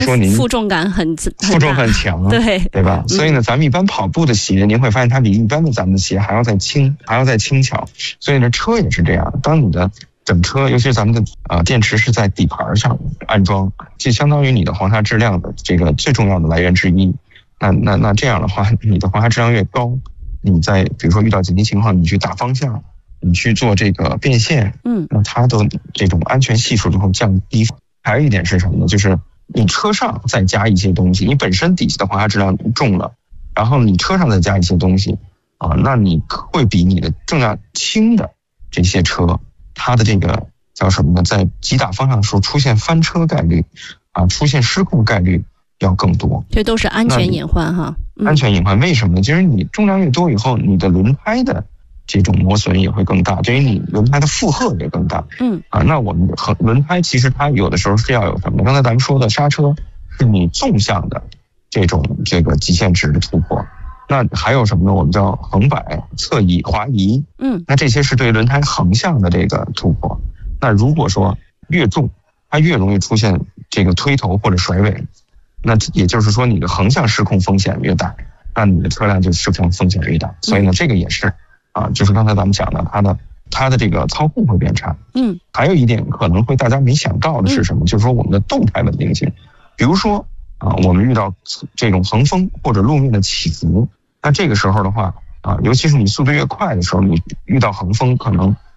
说您负重感很强， 对吧？所以呢，咱们一般跑步的鞋，您会发现它比一般的咱们的鞋还要再轻，还要再轻巧。所以呢，车也是这样，当你的整车，尤其是咱们的电池是在底盘上安装，就相当于你的黄沙质量的这个最重要的来源之一。那这样的话，你的黄沙质量越高，你在比如说遇到紧急情况，你去打方向，你去做这个变线，那它的这种安全系数就会降低。还有一点是什么呢？就是你车上再加一些东西，你本身底下的黄沙质量重了，然后你车上再加一些东西那你会比你的重量轻的这些车，它的这个叫什么呢？在急打方向的时候出现翻车概率出现失控概率要更多。 这都是安全隐患哈。 安全隐患为什么呢？就是你重量越多以后，你的轮胎的这种磨损也会更大，对于你轮胎的负荷也更大。那我们轮胎其实它有的时候是要有什么？刚才咱们说的刹车是你纵向的这个极限值的突破，那还有什么呢？我们叫横摆、侧移、滑移。那这些是对轮胎横向的这个突破。那如果说越重，它越容易出现这个推头或者甩尾，那也就是说你的横向失控风险越大，那你的车辆就失控风险越大。所以呢，这个也是就是刚才咱们讲的，它的这个操控会变差。还有一点可能会大家没想到的是什么？就是说我们的动态稳定性。比如说我们遇到这种横风或者路面的起伏，那这个时候的话尤其是你速度越快的时候，你遇到横风，可能